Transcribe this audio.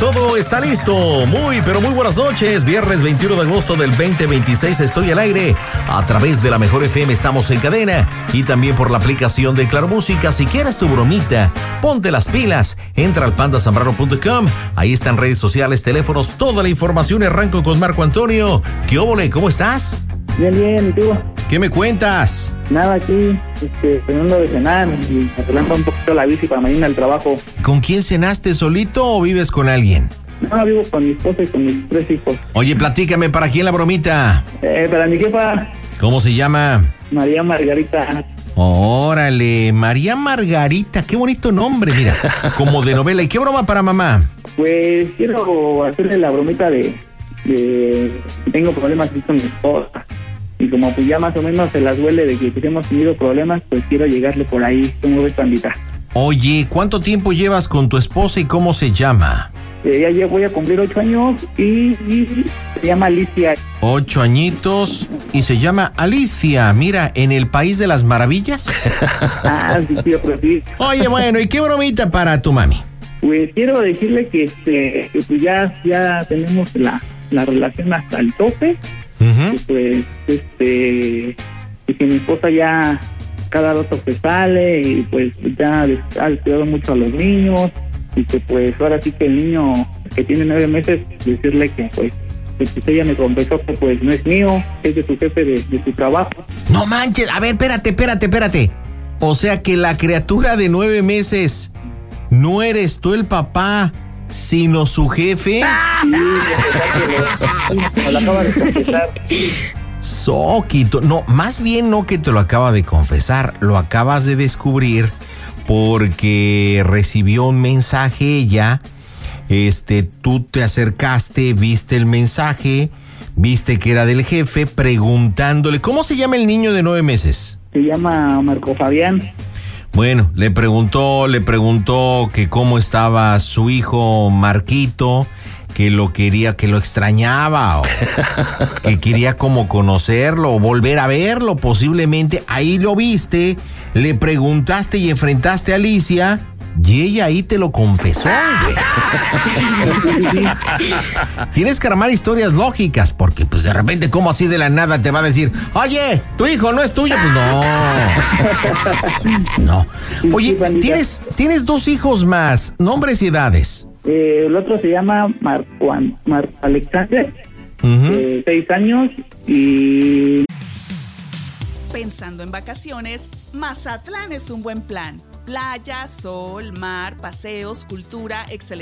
Todo está listo. Muy, pero muy buenas noches. Viernes 21 de agosto del 2026. Estoy al aire. A través de la Mejor FM estamos en cadena. Y también por la aplicación de Claro Música. Si quieres tu bromita, ponte las pilas. Entra al pandasambrano.com. Ahí están redes sociales, teléfonos, toda la información. Arranco con Marco Antonio. ¿Qué óvole? ¿Cómo estás? Bien, bien, ¿y tú? ¿Qué me cuentas? Nada, aquí, terminando de cenar y arreglando un poquito la bici para mañana al trabajo. ¿Con quién cenaste? ¿Solito o vives con alguien? No, vivo con mi esposa y con mis 3 hijos. Oye, platícame, ¿para quién la bromita? Para mi jefa, ¿Cómo se llama? María Margarita. Órale, María Margarita, qué bonito nombre, mira, como de novela. ¿Y qué broma para mamá? Pues quiero hacerle la bromita de tengo problemas con mi esposa. Y como pues ya más o menos se las duele de que hemos tenido problemas, pues quiero llegarle por ahí. ¿Cómo ves, pandita? Oye, ¿cuánto tiempo llevas con tu esposa y cómo se llama? Ya voy a cumplir 8 años y se llama Alicia. 8 añitos y se llama Alicia. Mira, en el País de las Maravillas. Ah, sí, tío, pero sí. Oye, bueno, ¿y qué bromita para tu mami? Pues quiero decirle que pues ya tenemos la relación hasta el tope. Uh-huh. Y pues y que mi esposa ya cada rato que sale y pues ya ha descuidado mucho a los niños y que pues ahora sí que el niño que tiene 9 meses, decirle que pues ella me confesó que pues no es mío, es de su jefe de su trabajo. No manches, a ver, espérate. O sea que la criatura de 9 meses no eres tú el papá, sino su jefe. Me lo acaba de confesar. Soquito, no, más bien no que te lo acaba de confesar, lo acabas de descubrir porque recibió un mensaje ella, tú te acercaste, viste el mensaje, viste que era del jefe, preguntándole, ¿cómo se llama el niño de 9 meses? Se llama Marco Fabián. Bueno, le preguntó que cómo estaba su hijo Marquito, que lo quería, que lo extrañaba, o que quería como conocerlo, o volver a verlo, posiblemente. Ahí lo viste, le preguntaste y enfrentaste a Alicia, y ella ahí te lo confesó, güey. Tienes que armar historias lógicas, porque pues de repente, como así de la nada te va a decir, oye, tu hijo no es tuyo, pues no. Oye, tienes 2 hijos más, nombres y edades. El otro se llama Marco Alexander, Uh-huh. 6 años y... Pensando en vacaciones, Mazatlán es un buen plan. Playa, sol, mar, paseos, cultura, excelente.